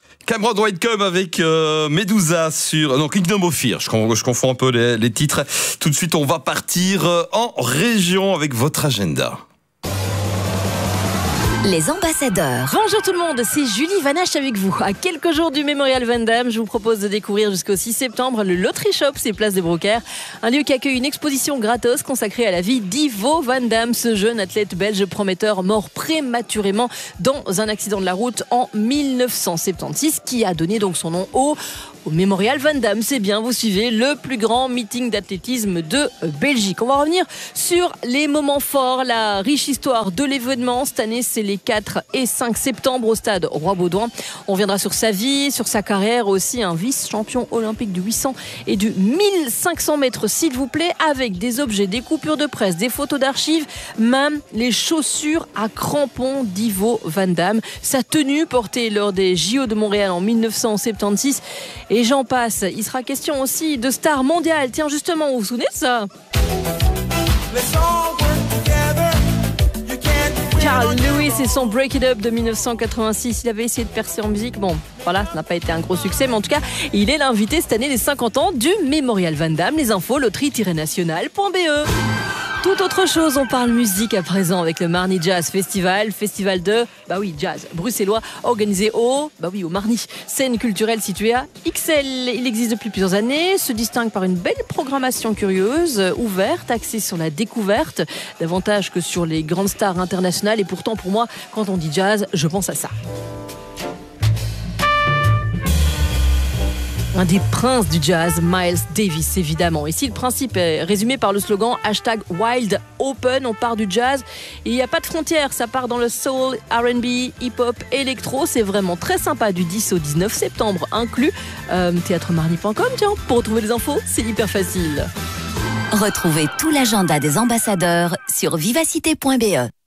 Cameron Whitecomb avec Medusa sur Kingdom of Fear. Je confonds un peu les titres. Tout de suite, on va partir en région avec votre agenda. Les ambassadeurs. Bonjour tout le monde, c'est Julie Vanache avec vous. À quelques jours du Mémorial Van Damme, je vous propose de découvrir jusqu'au 6 septembre le Lottery Shop, c'est Place des Brocaires. Un lieu qui accueille une exposition gratos consacrée à la vie d'Ivo Van Damme, ce jeune athlète belge prometteur mort prématurément dans un accident de la route en 1976 qui a donné donc son nom au Mémorial Van Damme. C'est bien, vous suivez, le plus grand meeting d'athlétisme de Belgique. On va revenir sur les moments forts, la riche histoire de l'événement. Cette année, c'est les 4 et 5 septembre au stade Roi-Baudouin. On reviendra sur sa vie, sur sa carrière aussi, un vice-champion olympique du 800 et du 1500 mètres, s'il vous plaît, avec des objets, des coupures de presse, des photos d'archives, même les chaussures à crampons d'Ivo Van Damme. Sa tenue portée lors des JO de Montréal en 1976. Et j'en passe. Il sera question aussi de stars mondiales. Tiens, justement, vous vous souvenez de ça? Carl Lewis et son Break It Up de 1986. Il avait essayé de percer en musique. Bon, voilà, ça n'a pas été un gros succès, mais en tout cas, il est l'invité cette année des 50 ans du Mémorial Van Damme. Les infos, loterie-nationale.be. Tout autre chose, on parle musique à présent avec le Marny Jazz Festival, festival de, jazz bruxellois, organisé au Marny, scène culturelle située à XL. Il existe depuis plusieurs années, se distingue par une belle programmation curieuse, ouverte, axée sur la découverte, davantage que sur les grandes stars internationales. Et pourtant, pour moi, quand on dit jazz, je pense à ça. Un des princes du jazz, Miles Davis, évidemment. Ici, le principe est résumé par le slogan #Wild Open. On part du jazz et il n'y a pas de frontières. Ça part dans le soul, R&B, hip-hop, électro. C'est vraiment très sympa du 10 au 19 septembre inclus. Théâtremarny.com, tiens, pour retrouver les infos, c'est hyper facile. Retrouvez tout l'agenda des ambassadeurs sur vivacité.be.